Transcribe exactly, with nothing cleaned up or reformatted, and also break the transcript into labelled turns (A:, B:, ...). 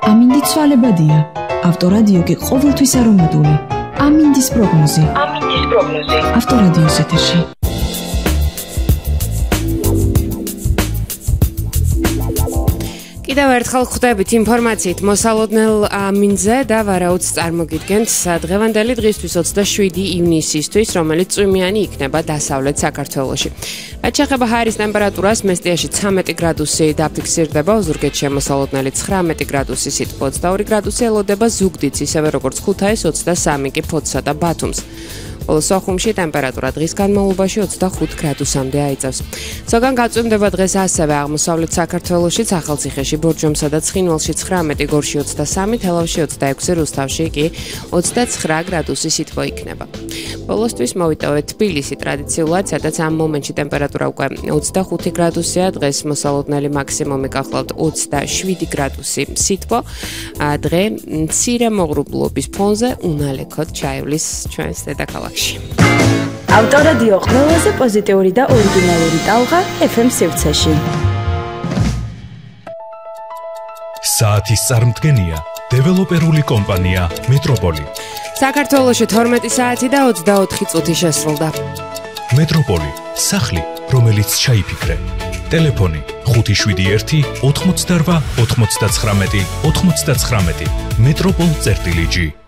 A: ამინდი ცვალებადია. ავტორადიო კი ყოველთვის არომატული. ამინდის პროგნოზი. ამინდის პროგნოზი. ავტორადიოს ეთერში.
B: კიდევ ერთხელ ხვდებით ინფორმაციით მოსალოდნელ ამინზე და ვარაუდს წარმოგიდგენთ დღევანდელი დღისთვის ოცდაშვიდი ივნისისთვის, რომელიც წვიმიანი იქნება დასავლეთ საქართველოში. რაც შეეხება ჰაერის ტემპერატურას, მესტიაში ცხრამეტი გრადუსი დაფიქსირდება, ოზურგეთში მოსალოდნელი ცხრამეტი გრადუსი, სიტყვა ოცდაორი გრადუსი ელოდება, ზუგდიდს ისევე როგორც ქუთაისს ოცდასამი კი ფოთსა და ბათუმს. ხოლო სოხუმში ტემპერატურა დღის განმავლობაში ოცდახუთ გრადუსამდე აიწევს. ზოგან გაწვიმდება დღეს ასევე აღმოსავლეთ საქართველოშიც, ახალციხეში, ბორჯომსა და ცხინვალში ცხრამეტი, გორში ოცდასამი, თელავში ოცდაექვსი, რუსთავში კი ოცდაცხრა გრადუსი სითბო იქნება. ბოლოსთვის მოვიტოვეთ თბილისი ტრადიციულად, სადაც ამ მომენტში ტემპერატურა უკვე ოცდახუთი გრადუსია, დღეს მოსალოდნელი მაქსიმუმი გახლავთ ოცდაშვიდი გრადუსი სითბო. დღე მცირე მოღრუბლობის ფონზე უნალექოდ ჩაივლის ჩვენს დედაქალაქში.
C: ავტორადიო ყველაზე პოზიტიური და ორიგინალური ტალღა ეფ ემ სივრცეში.
D: საათის წარმდგენია დეველოპერული კომპანია მეტროპოლი.
B: საქართველოში თორმეტი საათი და ოცდაოთხი წუთი შესრულდა.
D: მეტროპოლი, სახლი, რომელიც ჩაიფიქრე. ტელეფონი ხუთი შვიდი ერთი ოთხმოცდარვა ოთხმოცდაცხრამეტი ოთხმოცდაცხრამეტი. მეტროპოლ წერტილი ჯი.